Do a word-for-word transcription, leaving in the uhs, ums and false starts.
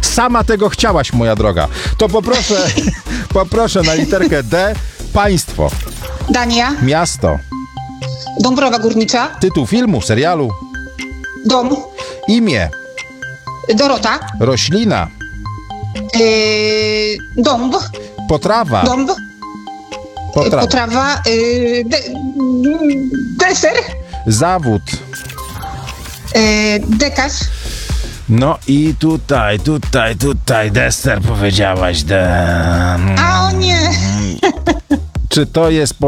sama tego chciałaś, moja droga. To poproszę, poproszę na literkę D. Państwo. Dania. Miasto. Dąbrowa Górnicza. Tytuł filmu, serialu. Dom. Imię. Dorota. Roślina. Yy, dąb. Potrawa. Dąb. Potrawa. Potrawa. Yy, de, deser. Zawód. Yy, dekarz. No i tutaj, tutaj, tutaj deser powiedziałaś. De... A o nie. Czy to jest